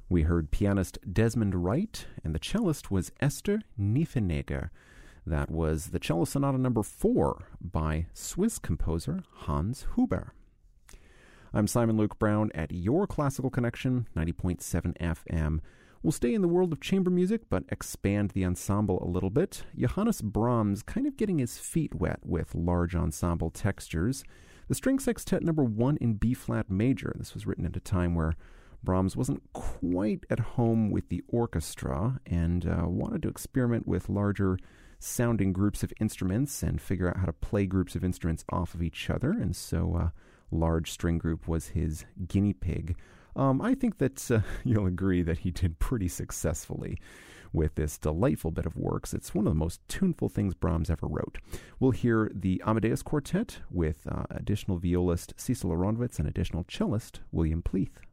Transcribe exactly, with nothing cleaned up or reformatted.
We heard pianist Desmond Wright, and the cellist was Esther Niefenegger. That was the Cello Sonata number four by Swiss composer Hans Huber. I'm Simon Luke Brown at your Classical Connection, ninety point seven F M. We'll stay in the world of chamber music, but expand the ensemble a little bit. Johannes Brahms kind of getting his feet wet with large ensemble textures. The String Sextet number one in B-flat major. This was written at a time where Brahms wasn't quite at home with the orchestra and uh, wanted to experiment with larger sounding groups of instruments and figure out how to play groups of instruments off of each other. And so a uh, large string group was his guinea pig. Um, I think that uh, you'll agree that he did pretty successfully with this delightful bit of works. It's one of the most tuneful things Brahms ever wrote. We'll hear the Amadeus Quartet with uh, additional violist Cecil Aronowitz and additional cellist William Pleath.